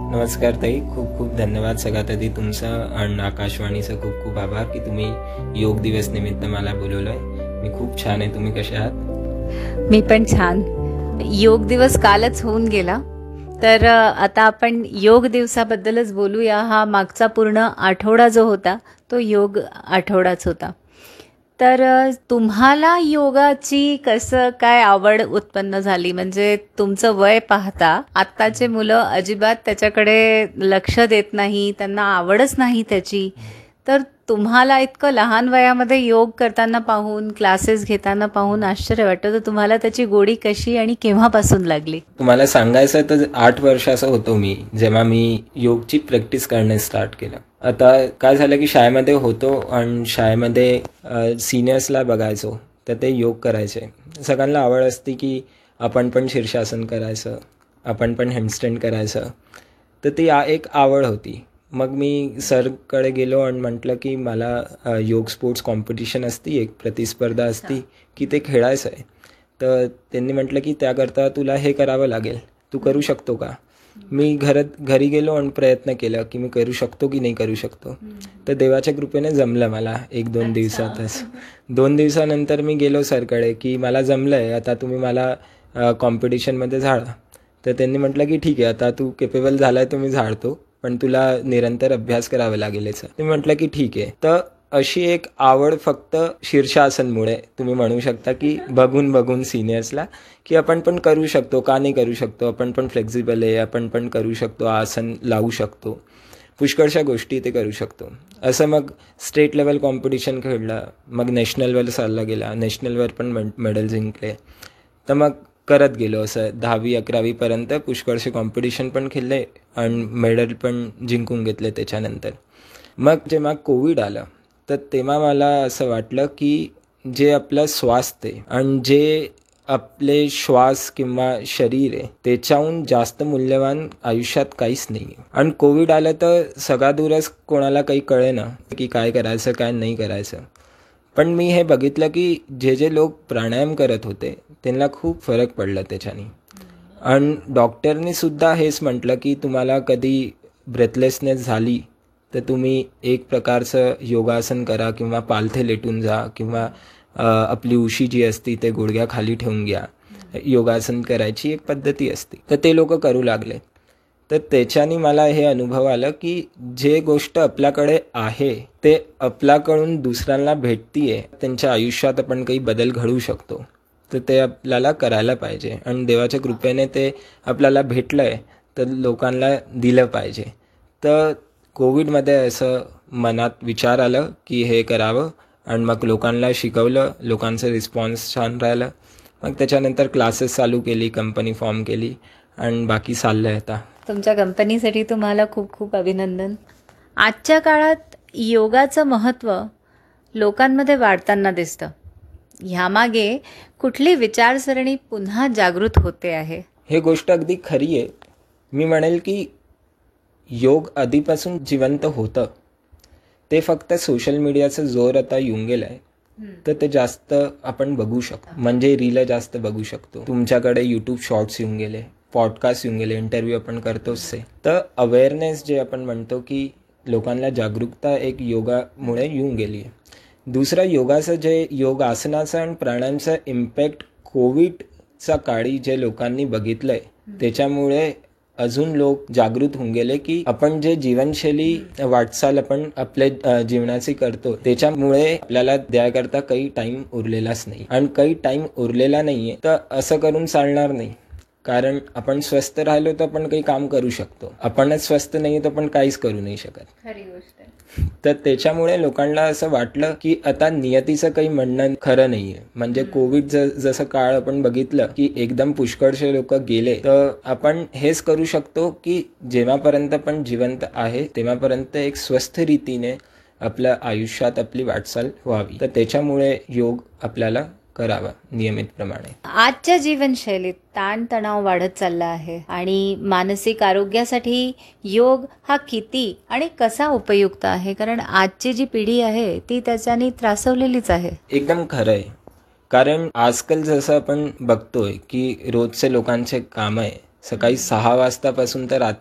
नमस्कार ताई, खूप खूप धन्यवाद सगळ्यात आधी तुमचं आणि आकाशवाणीचं खूप खूप आभार की तुम्ही योग दिवस निमित्त मला बोलवलंय. मी खूप छान आहे. तुम्ही कसे आहात? मी पण छान. योग दिवस कालच होऊन गेला. तर आता आपण योग दिवसाबद्दलच बोलूया. हा मागचा पूर्ण आठवडा जो होता तो योग आठवडाच होता. तर तुम्हाला योगाची कसं काय आवड उत्पन्न झाली? म्हणजे तुमचं वय पाहता आत्ताचे मुलं अजिबात त्याच्याकडे लक्ष देत नाही, त्यांना आवडच नाही त्याची. तर तुम्हाला इतकं लहान वयामध्ये योग करताना पाहून, क्लासेस घेताना पाहून आश्चर्य वाटतं. तर तुम्हाला त्याची गोडी कशी आणि केव्हापासून लागली? तुम्हाला सांगायचं तर 8 वर्षाचा होतो मी जेव्हा मी योगची प्रॅक्टिस करणे स्टार्ट केलं. आता काय झालं की शाळेमध्ये होतो आणि शाळेमध्ये सिनियर्सला बघायचो तर ते योग करायचे. सगळ्यांना आवड असते की आपण पण शीर्षासन करायचं, आपण पण हँडस्टँड करायचं. तर ती एक आवड होती. मग मी सरकडे गेलो आणि म्हटलं की मला योग स्पोर्ट्स कॉम्पिटिशन असती, एक प्रतिस्पर्धा असती की ते खेळायचं आहे. तर त्यांनी म्हटलं की त्याकरता तुला हे करावं लागेल, तू करू शकतो का? मी घरी गेलो आणि प्रयत्न केला की मी करू शकतो की नाही करू शकतो. तर देवाच्या कृपेने जमलं मला 1-2 दिवसातच. 2 दिवसानंतर मी गेलो सरकडे की मला जमलं आहे, आता तुम्ही मला कॉम्पिटिशनमध्ये झाडा. तर त्यांनी म्हटलं की ठीक आहे, आता तू केपेबल झाला आहे, तुम्ही झाडतो, पण तुला निरंतर अभ्यास करावा लागेल याचा. मी म्हटलं की ठीक आहे. तर अशी एक आवड फक्त शीर्षासनमुळे तुम्ही म्हणू शकता की बघून सिनियर्सला की आपण पण करू शकतो, का नाही करू शकतो, आपण पण फ्लेक्झिबल आहे, आपण पण करू शकतो, आसन लावू शकतो, पुष्कळशा गोष्टी ते करू शकतो. असं मग स्टेट लेवल कॉम्पिटिशन खेळलं, मग नॅशनलवर चालला गेला, नॅशनलवर पण मेडल जिंकले. तर मग करत गेलो असं 10वी-11वीपर्यंत पुष्कळसे कॉम्पिटिशन पण खेळले आणि मेडल पण जिंकून घेतले त्याच्यानंतर. मग जेव्हा कोविड आलं तर तेव्हा मला असं वाटलं की जे आपलं स्वास्थ्य आहे आणि जे आपले श्वास किंवा शरीर आहे त्याच्याहून जास्त मूल्यवान आयुष्यात काहीच नाही आहे. आणि कोविड आलं तर सगळ्यादूरच कोणाला काही कळेना की काय करायचं काय नाही करायचं. पण मी हे बघितलं की जे लोक प्राणायाम करत होते त्यांना खूप फरक पडला त्याच्याने. आणि डॉक्टरनी सुद्धा हेच म्हटलं की तुम्हाला कधी ब्रेथलेसनेस झाली तर तुम्ही एक प्रकारचं योगासन करा किंवा पालथे लेटून जा किंवा आपली उशी जी असती ते गुडघ्याखाली ठेवून घ्या. योगासन करायची एक पद्धती असते. तर ते लोक करू लागले. तर त्याच्याने मला हे अनुभव आलं की जे गोष्ट आपल्याकडे आहे ते आपल्याकडून दुसऱ्यांना भेटतीये, त्यांच्या आयुष्यात आपण काही बदल घडवू शकतो. तर ते आपल्याला करायला पाहिजे आणि देवाच्या कृपेने ते आपल्याला भेटलं आहे तर लोकांना दिलं पाहिजे. तर कोविडमध्ये असं मनात विचार आलं की हे करावं आणि मग लोकांना शिकवलं, लोकांचं रिस्पॉन्स छान राहिलं. मग त्याच्यानंतर क्लासेस चालू केली, कंपनी फॉर्म केली आणि बाकी चाललं आहे आता. तुमच्या कंपनीसाठी तुम्हाला खूप खूप अभिनंदन. आजच्या काळात योगाचं महत्त्व लोकांमध्ये वाढताना दिसतं. ह्यामागे कुठली विचारसरणी पुन्हा जागृत होते आहे? हे गोष्ट अगदी खरी आहे. मी म्हणेल की योग आधीपासून जिवंत होतं, ते फक्त सोशल मीडियाचं जोर आता येऊन गेलं आहे तर ते जास्त आपण बघू शकतो. म्हणजे रील जास्त बघू शकतो. तुमच्याकडे यूट्यूब शॉर्ट्स येऊन गेले, पॉडकास्ट येऊन गेले, इंटरव्ह्यू आपण करतोच आहे. तर अवेअरनेस जे आपण म्हणतो की लोकांना जागरूकता एक योगामुळे येऊन गेली आहे. दुसरं योगाचं जे योगासनाचं आणि प्राणांचं इम्पॅक्ट कोविडच्या काळी जे लोकांनी बघितलं आहे त्याच्यामुळे अजून लोक जागृत होऊन गेले की आपण जे जीवनशैली वाटचाल आपण आपल्या जीवनाची करतो त्याच्यामुळे आपल्याला द्याकरता काही टाइम उरलेलाच नाही. आणि काही टाइम उरलेला नाहीये तर असं करून चालणार नाही. कारण आपण स्वस्थ राहिलो तर आपण काही काम करू शकतो. आपणच स्वस्थ नाही तर आपण काहीच करू नाही शकत. खरी गोष्ट आहे. तर त्याच्यामुळे लोकांना असं वाटलं की आता नियतीचं काही म्हणणं खरं नाहीये. म्हणजे कोविड जसं काळ आपण बघितलं की एकदम पुष्कळशे लोक गेले, तर आपण हेच करू शकतो की जेव्हापर्यंत आपण जिवंत आहे तेव्हापर्यंत एक स्वस्थ रीतीने आपल्या आयुष्यात आपली वाटचाल व्हावी. तर त्याच्यामुळे योग आपल्याला करावा नियमितप्रमाणे. आजच्या जीवनशैलीत ताणतणाव वाढत चालला आहे आणि मानसिक आरोग्यासाठी योग हा किती आणि कसा उपयुक्त आहे? कारण आजची जी पिढी आहे ती त्याच्याने त्रासवलेलीच आहे. एकदम खरं आहे. कारण आजकाल जसं आपण बघतोय की रोजचे लोकांचे काम आहे, सकाळी 6 वाजतापासून तर